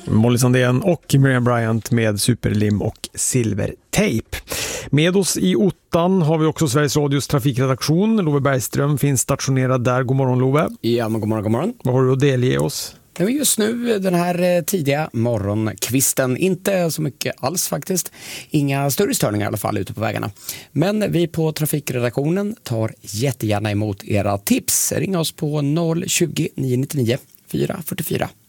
Molly Sandén och Miriam Bryant med superlim och silvertejp. Med oss i Ottan har vi också Sveriges Radios trafikredaktion. Love Bergström finns stationerad där. God morgon, Love. Ja, men god morgon, god morgon. Vad har du att delge oss? Just nu, den här tidiga morgonkvisten, inte så mycket alls faktiskt. Inga större störningar i alla fall ute på vägarna. Men vi på trafikredaktionen tar jättegärna emot era tips. Ring oss på 020 999 444.